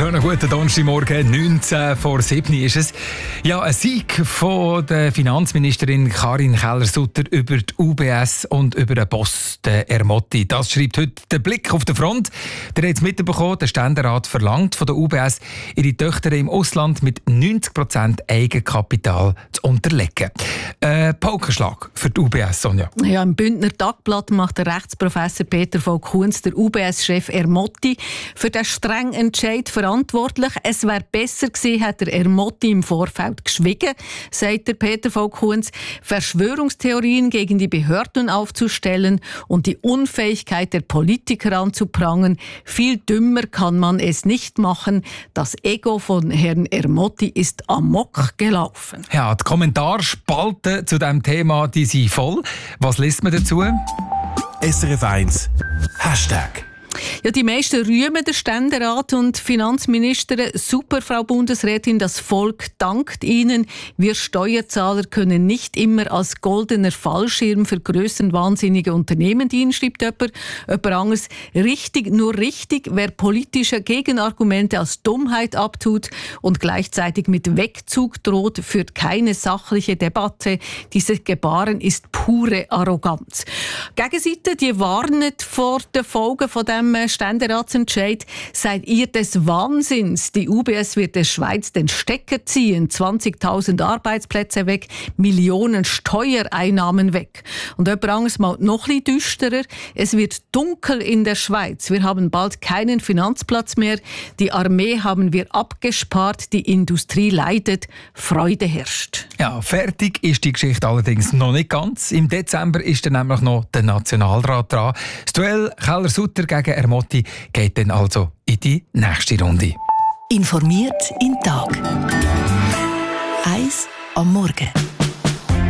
Schönen guten Donnerstagmorgen, 19 vor 7 ist es. Ja, ein Sieg von der Finanzministerin Karin Keller-Sutter über die UBS und über den Boss, den Ermotti. Das schreibt heute der Blick auf die Front. Der hat es mitbekommen, der Ständerat verlangt von der UBS, ihre Töchter im Ausland mit 90% Eigenkapital zu unterlegen. Paukenschlag für die UBS, Sonja. Ja, im Bündner Tagblatt macht der Rechtsprofessor Peter V. Kunz, der UBS-Chef Ermotti, für den strengen Entscheid verantwortlich. Es wäre besser gewesen, hat der Ermotti im Vorfeld geschwiegen, sagt der Peter V. Kunz. Verschwörungstheorien gegen die Behörden aufzustellen und die Unfähigkeit der Politiker anzuprangern. Viel dümmer kann man es nicht machen. Das Ego von Herrn Ermotti ist amok gelaufen. Ja, die Kommentarspalten zu diesem Thema, die sind voll. Was liest man dazu? SRF 1 Hashtag. Ja, die meisten rühmen den Ständerat und Finanzministerin. Super, Frau Bundesrätin, das Volk dankt Ihnen. Wir Steuerzahler können nicht immer als goldener Fallschirm für grössenwahnsinnige Unternehmen dienen, schreibt jemand. Jemand anderes. Richtig, nur richtig, wer politische Gegenargumente als Dummheit abtut und gleichzeitig mit Wegzug droht, führt keine sachliche Debatte. Dieses Gebaren ist pure Arroganz. Gegenseite, die warnet vor den Folgen von dem Ständeratsentscheid. Seid ihr des Wahnsinns? Die UBS wird der Schweiz den Stecker ziehen. 20.000 Arbeitsplätze weg, Millionen Steuereinnahmen weg. Und jemand anderes mal noch ein bisschen düsterer. Es wird dunkel in der Schweiz. Wir haben bald keinen Finanzplatz mehr. Die Armee haben wir abgespart. Die Industrie leidet. Freude herrscht. Ja, fertig ist die Geschichte allerdings noch nicht ganz. Im Dezember ist dann nämlich noch der Nationalrat dran. Das Duell Keller-Sutter gegen Ermotti geht dann also in die nächste Runde. Informiert in Tag. 1 am Morgen.